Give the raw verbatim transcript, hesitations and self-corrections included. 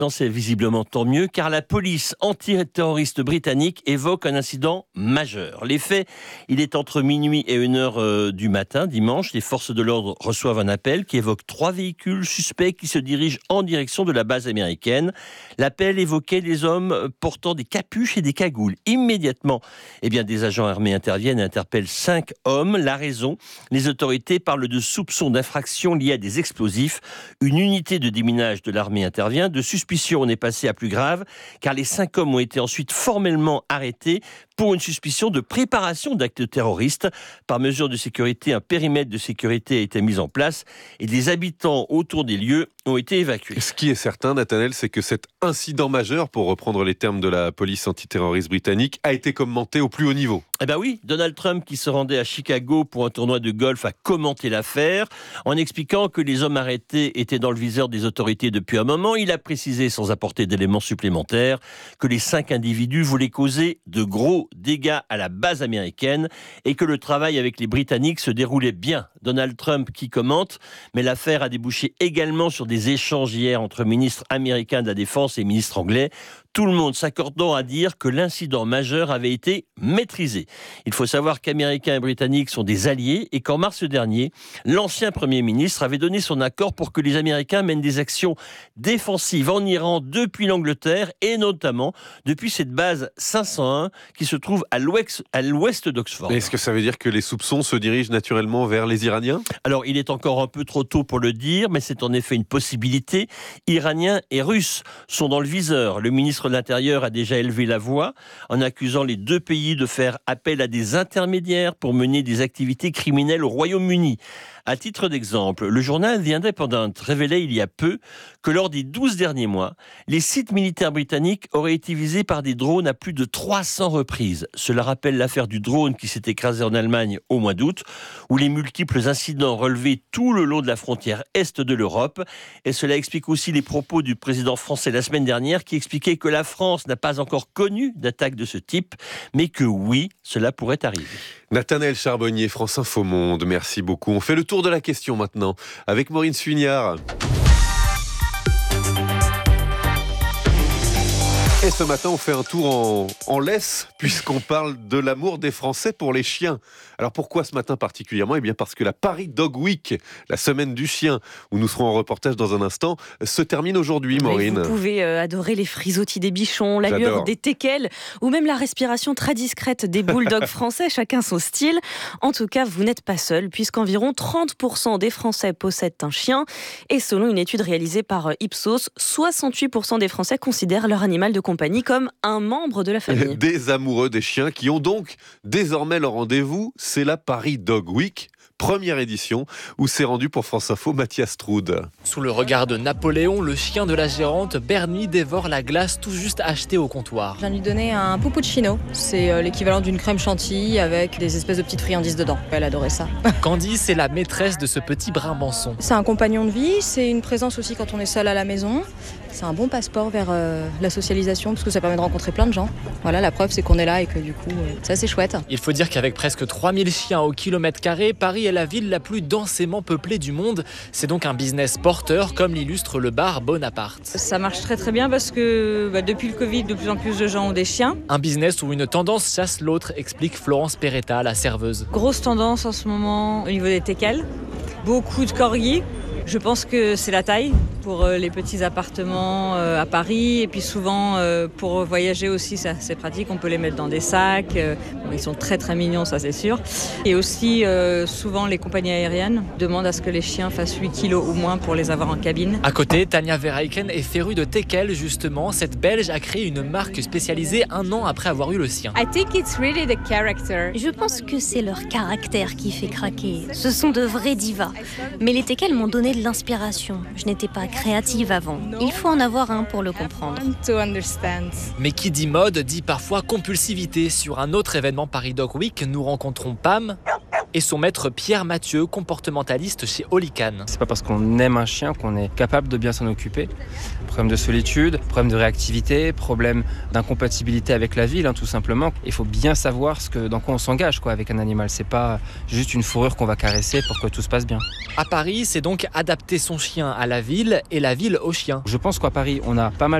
Non, c'est visiblement tant mieux, car la police antiterroriste britannique évoque un incident majeur. Les faits, il est entre minuit et une heure euh, du matin, dimanche. Les forces de l'ordre reçoivent un appel qui évoque trois véhicules suspects qui se dirigent en direction de la base américaine. L'appel évoquait des hommes portant des capuches et des cagoules. Immédiatement, eh bien, des agents armés interviennent et interpellent cinq hommes. La raison, les autorités parlent de soupçons d'infractions liées à des explosifs. Une unité de déminage de l'armée intervient. De suspicion, on est passé à plus grave, car les cinq hommes ont été ensuite formellement arrêtés pour une suspicion de préparation d'actes terroristes. Par mesure de sécurité, un périmètre de sécurité a été mis en place et des habitants autour des lieux ont été évacués. Ce qui est certain, Nathanaël, c'est que cet incident majeur, pour reprendre les termes de la police antiterroriste britannique, a été commenté au plus haut niveau. Eh bien oui, Donald Trump, qui se rendait à Chicago pour un tournoi de golf, a commenté l'affaire en expliquant que les hommes arrêtés étaient dans le viseur des autorités depuis un moment. Il a précisé, sans apporter d'éléments supplémentaires, que les cinq individus voulaient causer de gros dégâts à la base américaine et que le travail avec les Britanniques se déroulait bien. Donald Trump qui commente, mais l'affaire a débouché également sur des échanges hier entre ministres américains de la Défense et ministres anglais. Tout le monde s'accordant à dire que l'incident majeur avait été maîtrisé. Il faut savoir qu'Américains et Britanniques sont des alliés et qu'en mars dernier, l'ancien Premier ministre avait donné son accord pour que les Américains mènent des actions défensives en Iran depuis l'Angleterre et notamment depuis cette base cinq cent un qui se trouve à l'ouest, à l'ouest d'Oxford. Est-ce que ça veut dire que les soupçons se dirigent naturellement vers les Iraniens ? Alors, il est encore un peu trop tôt pour le dire, mais c'est en effet une possibilité. Iraniens et Russes sont dans le viseur. Le ministre de l'Intérieur a déjà élevé la voix en accusant les deux pays de faire appel à des intermédiaires pour mener des activités criminelles au Royaume-Uni. À titre d'exemple, le journal The Independent révélait il y a peu que lors des douze derniers mois, les sites militaires britanniques auraient été visés par des drones à plus de trois cents reprises. Cela rappelle l'affaire du drone qui s'est écrasé en Allemagne au mois d'août, où les multiples incidents relevés tout le long de la frontière est de l'Europe. Et cela explique aussi les propos du président français la semaine dernière qui expliquait que la France n'a pas encore connu d'attaque de ce type, mais que oui, cela pourrait arriver. Nathanaël Charbonnier, France Info Monde, merci beaucoup. On fait le tour de la question maintenant avec Maureen Suignard. Et ce matin, on fait un tour en, en laisse, puisqu'on parle de l'amour des Français pour les chiens. Alors pourquoi ce matin particulièrement ? Eh bien parce que la Paris Dog Week, la semaine du chien, où nous serons en reportage dans un instant, se termine aujourd'hui, Maureen. Vous pouvez euh, adorer les frisottis des bichons, la J'adore. lueur des teckels, ou même la respiration très discrète des bulldogs français, chacun son style. En tout cas, vous n'êtes pas seul, puisqu'environ trente pour cent des Français possèdent un chien. Et selon une étude réalisée par Ipsos, soixante-huit pour cent des Français considèrent leur animal de compagnie comme un membre de la famille. Des amoureux des chiens qui ont donc désormais leur rendez-vous, c'est la Paris Dog Week, première édition, où s'est rendu pour France Info Mathias Troud. Sous le regard de Napoléon, le chien de la gérante, Bernie, dévore la glace tout juste achetée au comptoir. Je viens de lui donner un puppuccino, c'est l'équivalent d'une crème chantilly avec des espèces de petites friandises dedans. Elle adorait ça. Candy, c'est la maîtresse de ce petit brimbanson. C'est un compagnon de vie, c'est une présence aussi quand on est seul à la maison. C'est un bon passeport vers euh, la socialisation parce que ça permet de rencontrer plein de gens. Voilà, la preuve c'est qu'on est là et que du coup, euh, c'est assez chouette. Il faut dire qu'avec presque trois mille chiens au kilomètre carré, Paris est la ville la plus densément peuplée du monde. C'est donc un business porteur, comme l'illustre le bar Bonaparte. Ça marche très très bien parce que bah, depuis le Covid, de plus en plus de gens ont des chiens. Un business où une tendance chasse l'autre, explique Florence Peretta, la serveuse. Grosse tendance en ce moment au niveau des teckels. Beaucoup de corgis. Je pense que c'est la taille pour les petits appartements à Paris et puis souvent pour voyager aussi, ça, c'est pratique, on peut les mettre dans des sacs, bon, ils sont très très mignons, ça c'est sûr. Et aussi souvent les compagnies aériennes demandent à ce que les chiens fassent huit kilos ou moins pour les avoir en cabine. À côté, Tania Verheiken est férue de teckels justement. Cette Belge a créé une marque spécialisée un an après avoir eu le sien. I think it's really the character. Je pense que c'est leur caractère qui fait craquer. Ce sont de vrais divas. Mais les teckels m'ont donné de l'inspiration. Je n'étais pas créative avant. Il faut en avoir un pour le comprendre. Mais qui dit mode dit parfois compulsivité. Sur un autre événement Paris Dog Week, nous rencontrons Pam, Et son maître Pierre Mathieu, comportementaliste chez Olican. C'est pas parce qu'on aime un chien qu'on est capable de bien s'en occuper. Problème de solitude, problème de réactivité, problème d'incompatibilité avec la ville, hein, tout simplement. Il faut bien savoir ce que, dans quoi on s'engage quoi, avec un animal. C'est pas juste une fourrure qu'on va caresser pour que tout se passe bien. À Paris, c'est donc adapter son chien à la ville et la ville au chien. Je pense qu'à Paris, on a pas mal